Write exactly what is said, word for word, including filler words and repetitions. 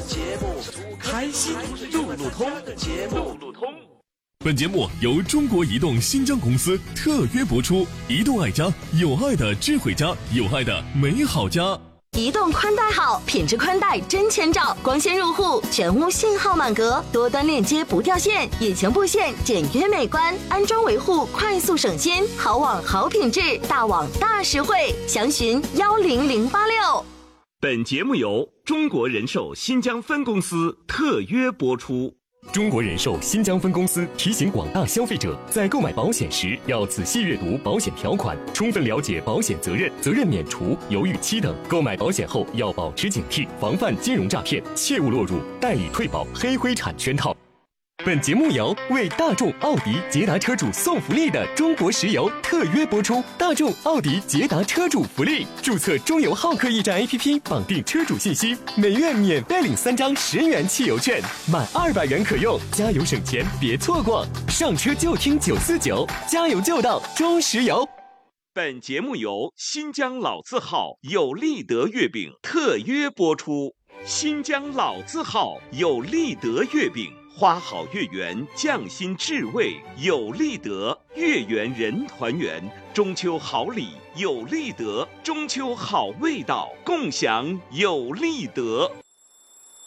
节目，开心路路通，路路通。 本节目由中国移动新疆公司特约播出，移动爱家，有爱的智慧家，有爱的美好家。 移动宽带好，品质宽带真千兆，光纤入户，全屋信号满格，多端链接不掉线，隐形布线简约美观，安装维护快速省心，好网好品质，大网大实惠，详询幺零零八六。 本节目由中国人寿新疆分公司特约播出。 中国人寿新疆分公司提醒广大消费者，在购买保险时要仔细阅读保险条款，充分了解保险责任、责任免除、犹豫期等。购买保险后要保持警惕，防范金融诈骗，切勿落入代理退保、黑灰产圈套。本节目由为大众、奥迪、捷达车主送福利的中国石油特约播出。大众、奥迪、捷达车主福利：注册中油浩克驿站 A P P， 绑定车主信息，每月免费领三张十元汽油券，满二百元可用，加油省钱，别错过！上车就听九四九，加油就到中石油。 本节目由新疆老字号有利德月饼特约播出。新疆老字号有利德月饼。花好月圆，匠心至味，有利德，月圆人团圆。中秋好礼，有利德，中秋好味道，共享有利德。